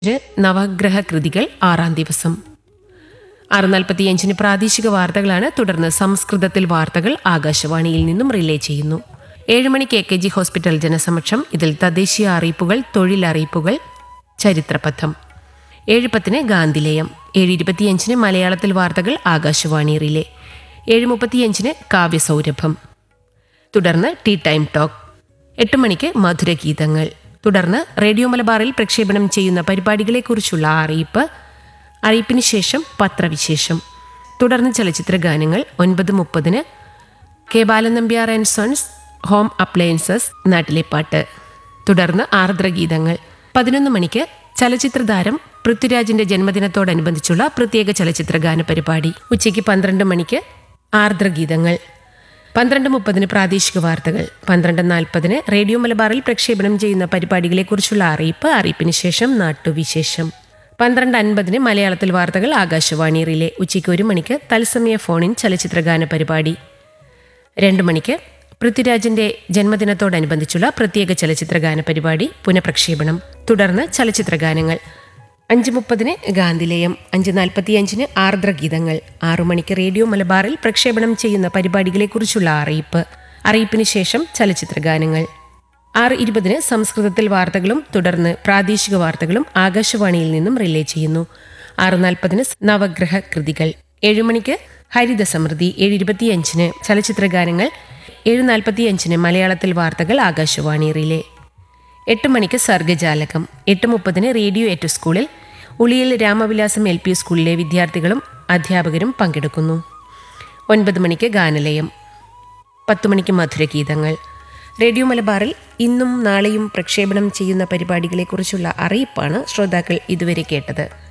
നവഗ്രഹ കൃതികൾ 6-ാം ദിവസം. 6:45 പ്രാദേശിക വാർത്തകളാണ്. തുടർന്ന് സംസ്കൃതത്തിൽ വാർത്തകൾ ആകാശവാണിയിൽ നിന്നും റിലേ ചെയ്യുന്നു. 7 മണിക്ക് AKG ഹോസ്പിറ്റൽ ജനസമക്ഷം. ഇതിൽ തദ്ദേശീയ അറിയിപ്പുകൾ, തൊഴിലറിയിപ്പുകൾ, ചരിത്രപഥം. 7:10 ഗാന്ധിലേയം. 7:25 മലയാളത്തിൽ വാർത്തകൾ ആകാശവാണി റിലേ. 7:35 കാവ്യസൗരഭം. തുടർന്ന് ടീ ടൈം ടോക്ക്. 8 മണിക്ക് മധുരഗീതങ്ങൾ. തുടർന്ന് റേഡിയോ മലബാറിൽ പ്രക്ഷേപണം ചെയ്യുന്ന പരിപാടികളെക്കുറിച്ചുള്ള അറിയിപ്പിന് ശേഷം പത്രവിശേഷം. തുടർന്ന് ചലച്ചിത്ര ഗാനങ്ങൾ. 9:30 K Balan Nambiar and sons home appliances നാട്ടിലെ പാട്ട്. തുടർന്ന് ആർദ്രഗീതങ്ങൾ. 11 മണിക്ക് ചലച്ചിത്രതാരം പൃഥ്വിരാജിന്റെ ജന്മദിനത്തോടനുബന്ധിച്ചുള്ള പ്രത്യേക ചലച്ചിത്ര ഗാന പരിപാടി. ഉച്ചയ്ക്ക് 12 മണിക്ക് ആർദ്രഗീതങ്ങൾ. 12:30 പ്രാദേശിക വാർത്തകൾ. 12:40 റേഡിയോ മലബാറിൽ പ്രക്ഷേപണം ചെയ്യുന്ന പരിപാടികളെക്കുറിച്ചുള്ള അറിയിപ്പിന് ശേഷം നാട്ടുവിശേഷം. 12:50 മലയാളത്തിൽ വാർത്തകൾ ആകാശവാണി റിലേ. ഉച്ചയ്ക്ക് 1 മണിക്ക് തത്സമയ ഫോണിൻ ചലച്ചിത്രഗാന പരിപാടി. 2 മണിക്ക് പൃഥ്വിരാജിന്റെ ജന്മദിനത്തോടനുബന്ധിച്ചുള്ള പ്രത്യേക ചലച്ചിത്രഗാന പരിപാടി പുനഃപ്രക്ഷേപണം. തുടർന്ന് ചലച്ചിത്രഗാനങ്ങൾ. 5:30 ഗാന്ധിലേയം. 5:45 ആർദ്രഗീതങ്ങൾ. 6 മണിക്ക് റേഡിയോ മലബാറിൽ പ്രക്ഷേപണം ചെയ്യുന്ന പരിപാടികളെക്കുറിച്ചുള്ള അറിയിപ്പിന് ശേഷം ചലച്ചിത്രഗാനങ്ങൾ. 6:20 സംസ്കൃതത്തിൽ വാർത്തകളും തുടർന്ന് പ്രാദേശിക വാർത്തകളും ആകാശവാണിയിൽ നിന്നും റിലേ ചെയ്യുന്നു. 6:40 നവഗ്രഹ കൃതികൾ. 7 മണിക്ക് ഹരിത സമൃദ്ധി. 7:25 ചലച്ചിത്രഗാനങ്ങൾ. 7:45 മലയാളത്തിൽ വാർത്തകൾ ആകാശവാണി റിലേ. 8 മണിക്ക് സർഗജാലകം. 8:30 റേഡിയോ എറ്റ് സ്കൂളിൽ ഉളിയിൽ രാമവിലാസം LP സ്കൂളിലെ വിദ്യാർത്ഥികളും അധ്യാപകരും പങ്കെടുക്കുന്നു. 9 മണിക്ക് ഗാനലയം. 10 മണിക്ക് മധുരഗീതങ്ങൾ. റേഡിയോ മലബാറിൽ ഇന്നും നാളെയും പ്രക്ഷേപണം ചെയ്യുന്ന പരിപാടികളെക്കുറിച്ചുള്ള അറിയിപ്പാണ് ശ്രോതാക്കൾ ഇതുവരെ കേട്ടത്.